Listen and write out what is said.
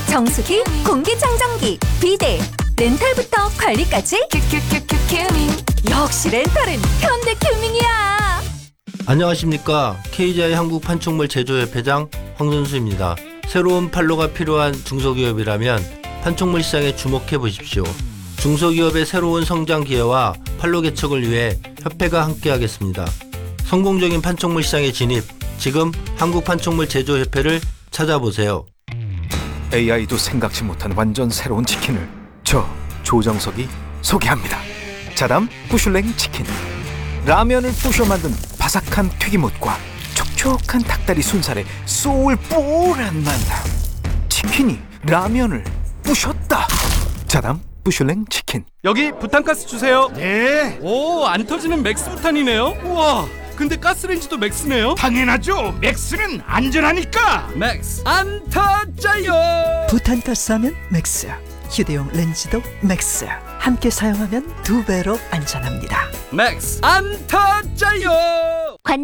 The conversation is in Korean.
정수기, 공기청정기, 비데, 렌탈부터 관리까지 큐큐큐큐 큐밍. 역시 렌탈은 현대 큐밍이야. 안녕하십니까. KGI 한국판촉물 제조협회장 황선수입니다. 새로운 판로가 필요한 중소기업이라면 판촉물 시장에 주목해 보십시오. 중소기업의 새로운 성장 기회와 판로 개척을 위해 협회가 함께하겠습니다. 성공적인 판촉물 시장의 진입, 지금 한국판촉물 제조협회를 찾아보세요. AI도 생각지 못한 완전 새로운 치킨을 저 조정석이 소개합니다. 자담 부슐랭 치킨. 라면을 부셔 만든 바삭한 튀김옷과 촉촉한 닭다리 순살의 소울뽀란 만남. 치킨이 라면을 부셨다. 자담 부슐랭 치킨. 여기 부탄가스 주세요. 네, 오, 안 터지는 맥스 부탄이네요. 우와, 근데 가스레인지도 맥스네요. 당연하죠. 맥스는 안전하니까. 맥스 안 터져요. 부탄가스 하면 맥스, 휴대용 렌즈도 맥스. 함께 사용하면 2배로 안전합니다. 맥스 안 터져요.